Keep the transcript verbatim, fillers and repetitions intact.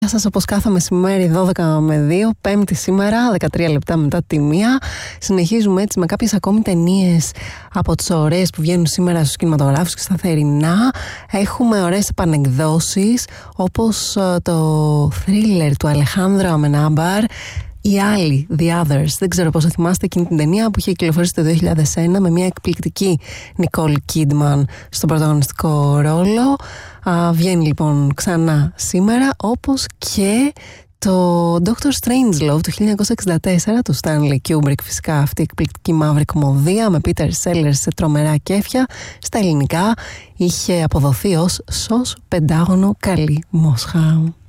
Γεια σας, όπως κάθε μεσημέρι δώδεκα με δύο, Πέμπτη σήμερα, δεκατρία λεπτά μετά τη μία. Συνεχίζουμε έτσι με κάποιες ακόμη ταινίες από τις ωραίες που βγαίνουν σήμερα στους κινηματογράφους και σταθερινά. Έχουμε ωραίες επανεκδόσεις, όπως το thriller του Αλεχάνδρο Αμενάμπαρ, οι άλλοι, The Others. Δεν ξέρω πώς θα θυμάστε εκείνη την ταινία που είχε κυκλοφορήσει το δύο χιλιάδες ένα με μια εκπληκτική Νικόλ Κίντμαν στον πρωταγωνιστικό ρόλο. Α, βγαίνει λοιπόν ξανά σήμερα, όπως και το Doctor Strangelove του χίλια εννιακόσια εξήντα τέσσερα του Stanley Kubrick, φυσικά αυτή η εκπληκτική μαύρη κομμωδία με Peter Sellers σε τρομερά κέφια. Στα ελληνικά είχε αποδοθεί ως «Σως Πεντάγωνο Καλή Μόσχα».